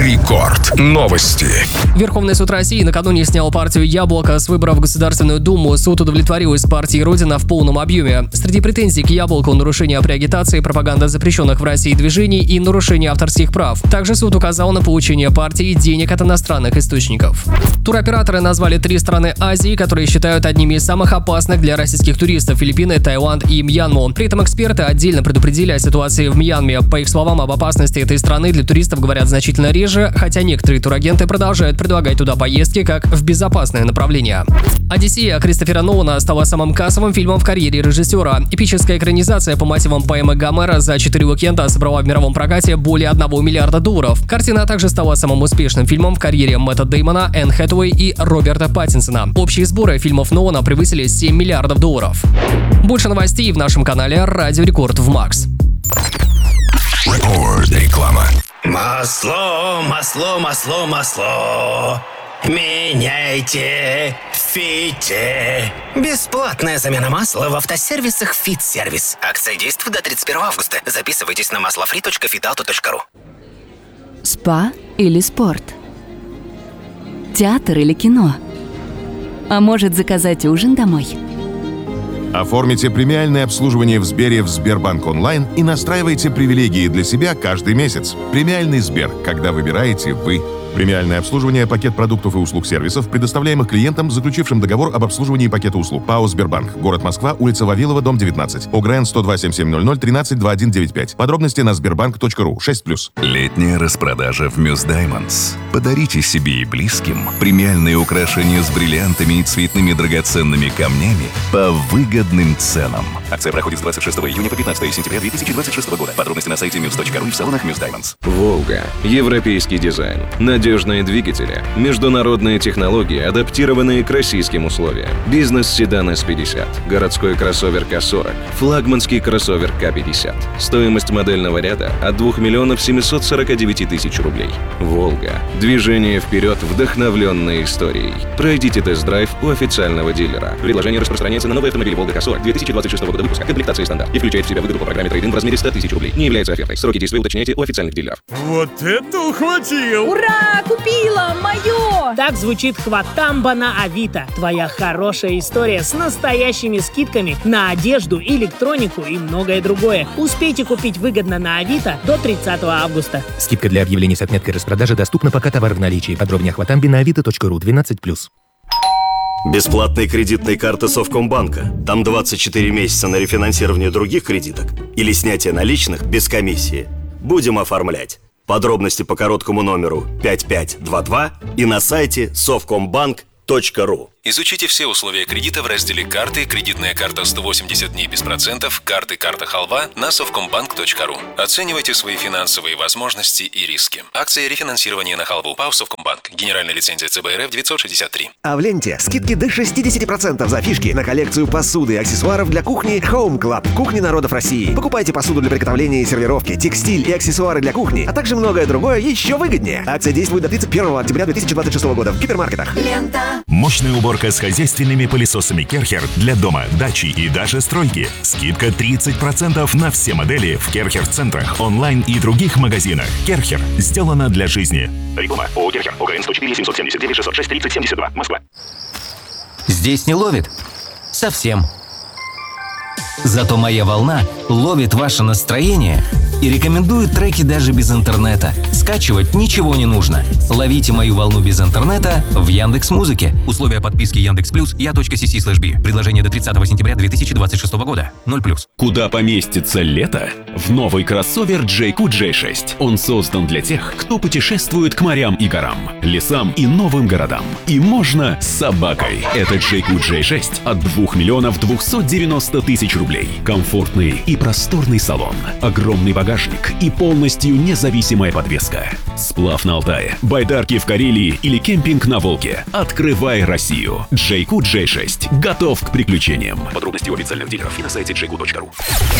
Рекорд. Новости. Верховный суд России накануне снял партию «Яблоко» с выборов в Государственную Думу. Суд удовлетворил из партии «Родина» в полном объеме. Среди претензий к «Яблоку» нарушение при агитации, пропаганда запрещенных в России движений и нарушение авторских прав. Также суд указал на получение партии денег от иностранных источников. Туроператоры назвали 3 страны Азии, которые считают одними из самых опасных для российских туристов: Филиппины, Таиланд и Мьянму. При этом эксперты отдельно предупредили о ситуации в Мьянме. По их словам, об опасности этой страны для туристов говорят значительно реже, хотя некоторые турагенты продолжают предлагать туда поездки как в безопасное направление. «Одиссея» Кристофера Нолана стала самым кассовым фильмом в карьере режиссера. Эпическая экранизация по мотивам поэмы Гомера за 4 уикенда собрала в мировом прокате более $1 миллиарда. Картина также стала самым успешным фильмом в карьере Мэтта Дэймона, Энн Хэтэуэй и Роберта Паттинсона. Общие сборы фильмов Нолана превысили $7 миллиардов. Больше новостей в нашем канале «Радио Рекорд» в Макс. Реклама. Масло, масло, масло, масло. Меняйте в Фите. Бесплатная замена масла в автосервисах «Фит-сервис». Акция действует до 31 августа. Записывайтесь на maslofree.fitauto.ru. Спа или спорт? Театр или кино? А может, заказать ужин домой? Оформите премиальное обслуживание в Сбере в Сбербанк онлайн и настраивайте привилегии для себя каждый месяц. Премиальный Сбер, когда выбираете вы. Премиальное обслуживание, пакет продуктов и услуг сервисов, предоставляемых клиентам, заключившим договор об обслуживании пакета услуг. ПАО «Сбербанк». Город Москва, улица Вавилова, дом 19. ОГРН 102-7700 13 2195. Подробности на sberbank.ru. 6+. Летняя распродажа в Muse Diamonds. Подарите себе и близким премиальные украшения с бриллиантами и цветными драгоценными камнями по выгодным ценам. Акция проходит с 26 июня по 15 сентября 2026 года. Подробности на сайте muse.ru и в салонах Muse Diamonds. «Волга». Европейский дизайн. Надежные двигатели, международные технологии, адаптированные к российским условиям. Бизнес-седан S50, городской кроссовер К40, флагманский кроссовер К50. Стоимость модельного ряда от 2 749 000 рублей. «Волга». Движение вперед, вдохновленное историей. Пройдите тест-драйв у официального дилера. Предложение распространяется на новый автомобиль «Волга К40» 2026 года выпуска. Комплектация стандарт и включает в себя выгоду по программе трейд-ин в размере 100 000 рублей. Не является офертой. Сроки действия уточняйте у официальных дилеров. Вот это ухватил! Ура! Купила! Мое! Так звучит хватамба на Авито. Твоя хорошая история с настоящими скидками на одежду, электронику и многое другое. Успейте купить выгодно на Авито до 30 августа. Скидка для объявлений с отметкой распродажи доступна, пока товар в наличии. Подробнее о хватамбе на avito.ru 12+. Бесплатные кредитные карты Совкомбанка. Там 24 месяца на рефинансирование других кредиток или снятие наличных без комиссии. Будем оформлять. Подробности по короткому номеру 5522 и на сайте совкомбанк.ру. Изучите все условия кредита в разделе «Карты», кредитная карта 180 дней без процентов, карты «Карта Халва» на совкомбанк.ру. Оценивайте свои финансовые возможности и риски. Акция рефинансирования на халву. ПАО «Совкомбанк». Генеральная лицензия ЦБ РФ 963. А в ленте скидки до 60% за фишки на коллекцию посуды и аксессуаров для кухни Home Club. Кухни народов России. Покупайте посуду для приготовления и сервировки, текстиль и аксессуары для кухни, а также многое другое еще выгоднее. Акция действует до 31 октября 2026 года в гипермаркетах. Лента. Мощная уборка с хозяйственными пылесосами Керхер для дома, дачи и даже стройки. Скидка 30% на все модели в Керхер-центрах, онлайн и других магазинах. Керхер. Сделано для жизни. Реклама. ООО Керхер. ОГРН 104 779 606 30 72. Москва. Здесь не ловит? Совсем. Зато «Моя волна» ловит ваше настроение и рекомендует треки даже без интернета. Скачивать ничего не нужно. Ловите «Мою волну» без интернета в Яндекс.Музыке. Условия подписки Яндекс.Плюс я.cc/b. Предложение до 30 сентября 2026 года. 0+. Куда поместится лето? В новый кроссовер JQ J6. Он создан для тех, кто путешествует к морям и горам, лесам и новым городам. И можно с собакой. Это JQ J6 от 2 290 000 рублей. Комфортный и просторный салон. Огромный багажник и полностью независимая подвеска. Сплав на Алтае, байдарки в Карелии или кемпинг на Волге. Открывай Россию. JQ J6 готов к приключениям. Подробности у официальных дилеров и на сайте jq.ru.